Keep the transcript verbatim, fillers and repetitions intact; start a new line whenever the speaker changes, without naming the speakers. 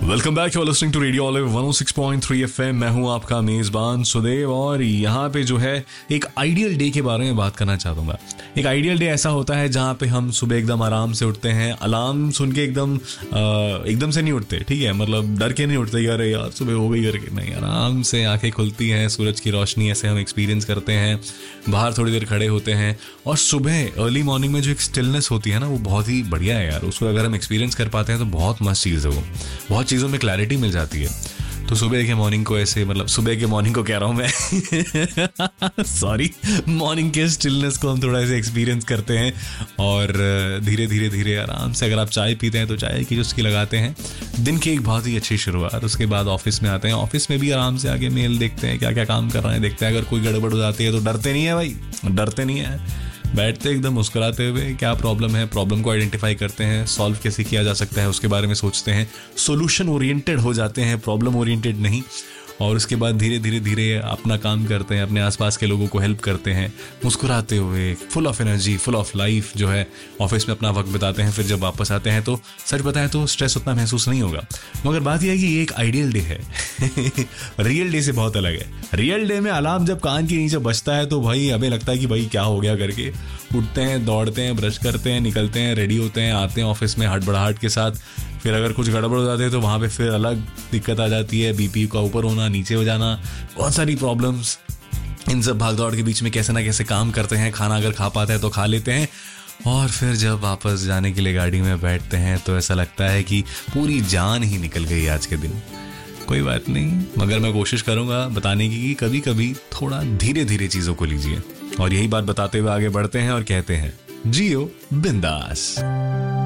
Welcome back, you are listening to radio olive one O six point three FM. मैं हूं आपका मेजबान सुदेव और यहाँ पे जो है एक आइडियल डे के बारे में बात करना चाहूँगा। एक आइडियल डे ऐसा होता है जहाँ पे हम सुबह एकदम आराम से उठते हैं, अलार्म सुन के एकदम एकदम से नहीं उठते, ठीक है, मतलब डर के नहीं उठते यार यार सुबह हो गई करके, नहीं, आराम से आंखें खुलती हैं, सूरज की रोशनी ऐसे हम एक्सपीरियंस करते हैं, बाहर थोड़ी देर खड़े होते हैं और सुबह अर्ली मॉर्निंग में जो एक स्टिलनेस होती है ना, वो बहुत ही बढ़िया है यार। उसको अगर हम एक्सपीरियंस कर पाते हैं तो बहुत मस्त चीज़ है वो, बहुत चीज़ों में क्लैरिटी मिल जाती है। तो सुबह के मॉर्निंग को ऐसे, मतलब सुबह के मॉर्निंग को कह रहा हूँ मैं सॉरी, मॉर्निंग के स्टिलनेस को हम थोड़ा ऐसे एक्सपीरियंस करते हैं और धीरे धीरे धीरे आराम से, अगर आप चाय पीते हैं तो चाय की चुस्की लगाते हैं, दिन की एक बहुत ही अच्छी शुरुआत। उसके बाद ऑफिस में आते हैं, ऑफिस में भी आराम से आगे मेल देखते हैं, क्या क्या काम कर रहे हैं देखते हैं। अगर कोई गड़बड़ हो जाती है तो डरते नहीं है भाई, डरते नहीं है, बैठते एकदम मुस्कुराते हुए, क्या प्रॉब्लम है, प्रॉब्लम को आइडेंटिफाई करते हैं, सॉल्व कैसे किया जा सकता है उसके बारे में सोचते हैं, सॉल्यूशन ओरिएंटेड हो जाते हैं, प्रॉब्लम ओरिएंटेड नहीं। और उसके बाद धीरे धीरे धीरे अपना काम करते हैं, अपने आसपास के लोगों को हेल्प करते हैं, मुस्कुराते हुए, full of energy, full of life जो है ऑफिस में अपना वक्त बिताते हैं। फिर जब वापस आते हैं तो सच बताएं तो स्ट्रेस उतना महसूस नहीं होगा। मगर बात यह है कि ये एक आइडियल डे है रियल डे से बहुत अलग है। रियल डे में अलार्म जब कान के नीचे बजता है तो भाई हमें लगता है कि भाई क्या हो गया करके, उठते हैं, दौड़ते हैं, ब्रश करते हैं, निकलते हैं, रेडी होते हैं, आते हैं ऑफिस में हड़बड़ाहट के साथ। फिर अगर कुछ गड़बड़ हो जाते हैं तो वहाँ पे फिर अलग दिक्कत आ जाती है, बीपी का ऊपर होना, नीचे हो जाना, बहुत सारी प्रॉब्लम्स। इन सब भागदौड़ के बीच में कैसे ना कैसे काम करते हैं, खाना अगर खा पाते हैं तो खा लेते हैं और फिर जब वापस जाने के लिए गाड़ी में बैठते हैं तो ऐसा लगता है कि पूरी जान ही निकल गई आज के दिन। कोई बात नहीं, मगर मैं कोशिश करूँगा बताने की कि कभी कभी थोड़ा धीरे धीरे चीज़ों को लीजिए। और यही बात बताते हुए आगे बढ़ते हैं और कहते हैं जियो बिंदास।